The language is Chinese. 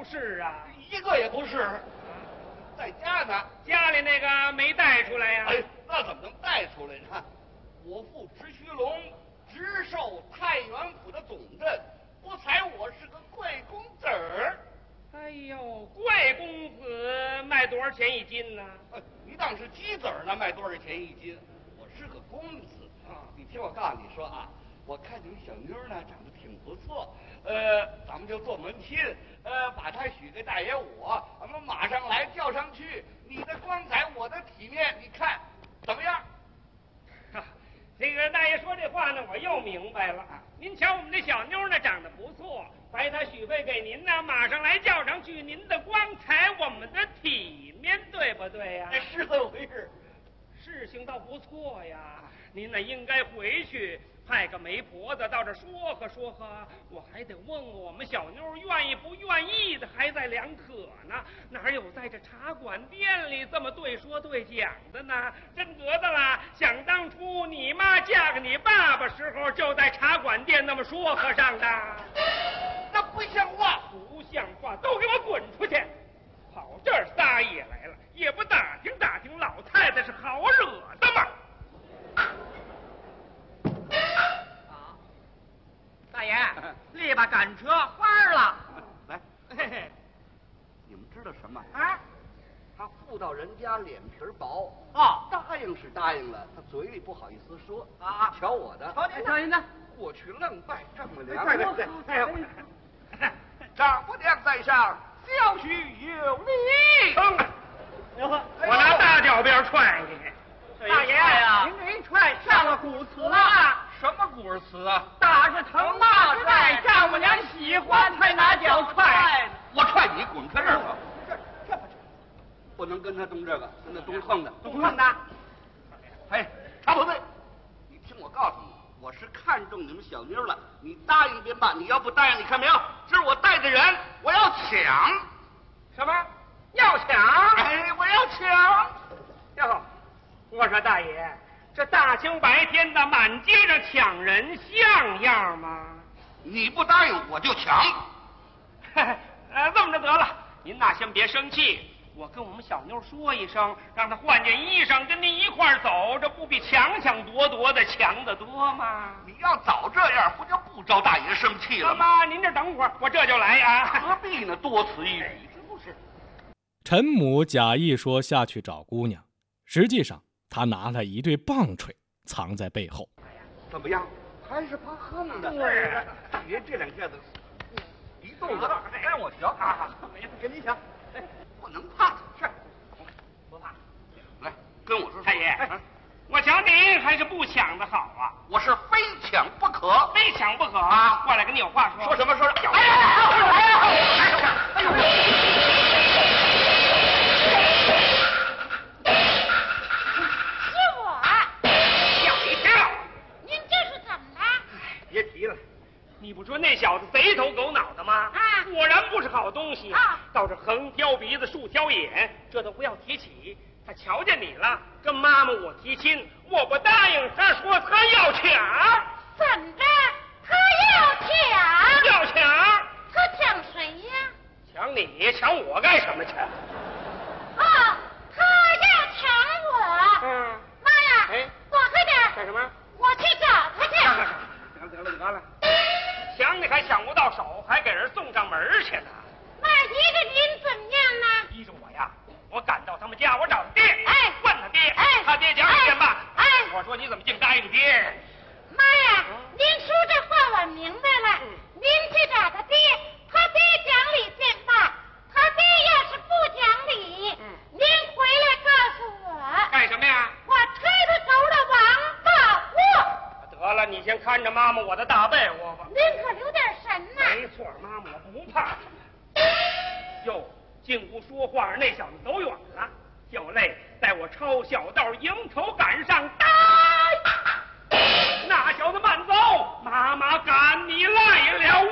是啊？ 一个也不是。在家呢。 家里那个没带出来呀？ 哎，那怎么能带出来呢？我父直须龙，直授太原府的总镇，不才我是个贵公子儿。 哎呦，贵公子卖多少钱一斤呢？ 你当是鸡子儿呢，卖多少钱一斤？我是个公子啊！你听我告诉你说啊，我看你们小妞呢长得挺不错，咱们就做门亲，把她许给大爷我，咱们马上来叫上去。你的光彩，我的体面，你看怎么样？ 这个大爷说这话呢，我又明白了。您瞧我们这小妞呢，长得不错，白她许配给您呢，马上来叫上去。您的光彩，我们的体面，对不对呀？ 是这么回事。 事情倒不错呀，您呢应该回去派个媒婆子到这说和说和，我还得问问我们小妞愿意不愿意的，还在两可呢。哪有在这茶馆店里这么对说对讲的呢？真格的啦！想当初你妈嫁给你爸爸时候，就在茶馆店那么说和上的。 那不像话！ 不像话！都给我滚出去！跑这儿撒野来了，也不打听打听老太太是好惹的吗？ 大爷，立吧赶车花了。 来，你们知道什么啊？ 他妇道人家脸皮薄哦， 答应是答应了，他嘴里不好意思说啊。 瞧我的， 瞧您的， 过去愣拜丈母娘。 对， 丈母娘在上，小婿有礼。 我拿大脚鞭踹你！ 大爷呀，您这一踹上了古词了。 什么古词啊？ 打是疼，骂是爱，丈母娘喜欢才拿脚踹。 我踹你，滚开这儿！这不能跟他动这个，跟他动横的。 动横的。 哎，茶宝贝，你听我告诉你，我是看中你们小妞了，你答应便办，你要不答应，你看没有？这是我带的人，我要抢。 什么？要抢？ 哎，我要抢！ 哟，我说大爷，这大清白天的满街上抢人像样吗？ 你不答应我就抢。 这么着得了，您呐先别生气，我跟我们小妞说一声，让她换件衣裳跟您一块儿走，这不比抢抢夺夺的强得多吗？ 你要早这样，不就不招大爷生气了吗？ 妈，您这等会儿，我这就来啊。 何必呢？多此一举，是不是？ 陈母假意说下去找姑娘，实际上他拿了一对棒槌藏在背后。 怎么样？还是怕横的。大爷这两下子一肚子，让我瞧啊！跟你抢，不能怕。是，不怕。来，跟我说。 大爷，我瞧您还是不抢的好啊！ 我是非抢不可， 非抢不可啊！过来跟你有话说。 说什么？说什么？ 别提了，你不说那小子贼头狗脑的吗？ 啊， 果然不是好东西啊！ 倒是横挑鼻子竖挑眼，这都不要提起。他瞧见你了，跟妈妈我提亲，我不答应，他说他要抢。 怎着？他要抢？ 要抢？ 他抢谁呀？ 抢你？抢我干什么去？ 哦，他要抢我。妈呀！ 哎， 躲开点！ 干什么？ 我去找他去。 得了，抢你还抢不到手，还给人送上门去呢。 那依着您怎么样呢？ 依着我呀，我赶到他们家，我找他爹， 哎， 问他爹， 哎， 他爹讲一遍吧。 哎， 我说你怎么净答应爹？ 妈呀，您说这话我明白了。您去找他爹，他爹讲理便罢，他爹要是不讲理，您回来告诉我。 干什么呀？ 我吹他头的王八货。 得了，你先看着妈妈我的大被窝吧。 您可留点神呐。 没错，妈妈我不怕。哟，进屋说话，那小子走远了。小泪带我抄小道，迎头赶上，打！那小子慢走，妈妈赶你来了。